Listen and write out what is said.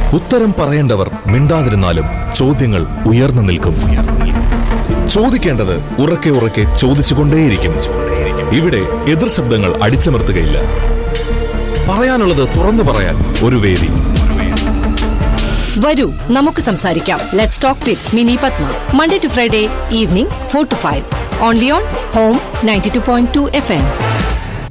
ഉത്തരം പറയേണ്ടവർ മിണ്ടാതിരുന്നാലും ചോദ്യങ്ങൾ ഉയർന്നു നിൽക്കും. ചോദിക്കേണ്ടത് ഉറക്കെ ഉറക്കെ ചോദിച്ചുകൊണ്ടേയിരിക്കും. ഇവിടെ എതിർ ശബ്ദങ്ങൾ അടിച്ചമർത്തുകയില്ല. പറയാനുള്ളത് തുറന്നു പറയാൻ ഒരു വേദി. വരൂ, നമുക്ക് സംസാരിക്കാം. Let's talk with mini Padma. Monday to Friday evening 4 to 5. Only on Home 92.2 FM.